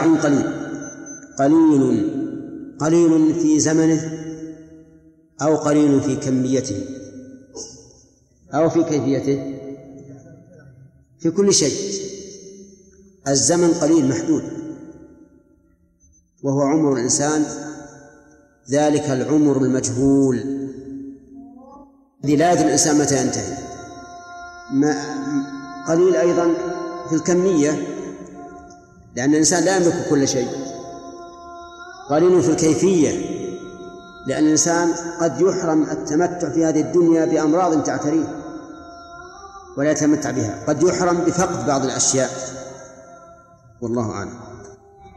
متاع قليل، قليل في زمنه أو قليل في كميته أو في كيفيته، في كل شيء. الزمن قليل محدود، وهو عمر الإنسان، ذلك العمر المجهول الذي لا يدري الإنسان متى ينتهي. قليل أيضا في الكمية، لأن الإنسان لا يملك كل شيء. قليل في الكيفية، لأن الإنسان قد يحرم التمتع في هذه الدنيا بأمراض تعتريه ولا يتمتع بها، قد يحرم بفقد بعض الأشياء، والله أعلم.